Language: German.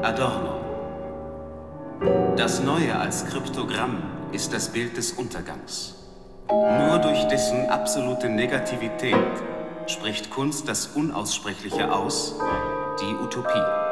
Adorno. Das Neue als Kryptogramm ist das Bild des Untergangs. Nur durch dessen absolute Negativität spricht Kunst das Unaussprechliche aus, die Utopie.